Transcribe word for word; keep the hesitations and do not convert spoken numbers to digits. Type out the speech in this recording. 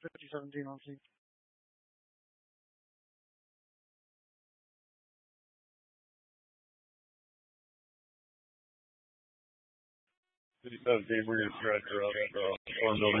fifty seventeen on C. fifty seventeen, we're going to try to throw out uh, farm building